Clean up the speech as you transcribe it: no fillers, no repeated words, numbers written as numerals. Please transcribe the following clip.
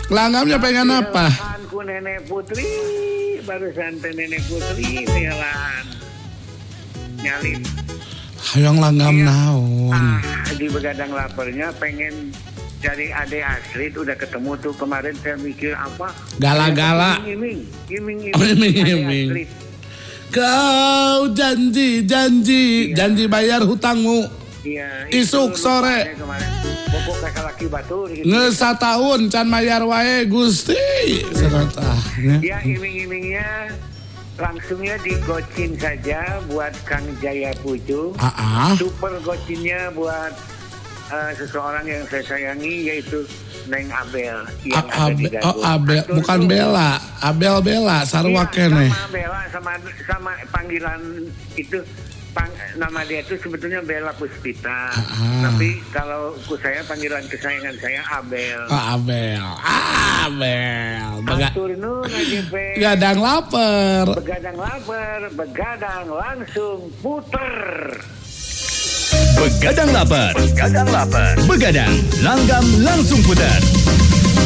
Langgamnya pengen apa? Ku Nenek Putri, barusan teh Nenek Putri jalan nyalin. Hayang langgam naon? Di Begadang Lapernya pengen cari Ade Astrid, udah ketemu tuh kemarin. Saya mikir apa? Gala-gala. Iming. Kau janji bayar hutangmu. Iya. Isuk sore. Pokok kasalaki batur. Gitu. Ngesa tahun can bayar wae Gusti. Serata. Ya iming-imingnya langsungnya digocin saja buat Kang Jaya Puju. Super gocinnya buat seseorang yang saya sayangi, yaitu Neng Abel yang ada di Dago. Abel, bukan Bella. Abel Bella sarua keneh. Sama Bella sama panggilan itu nama dia itu sebetulnya Bella Puspita. Tapi kalau saya panggilan kesayangan saya Abel. Abel. Begadang lapar. Begadang langsung puter. Begadang lapar. Begadang langgam langsung putar.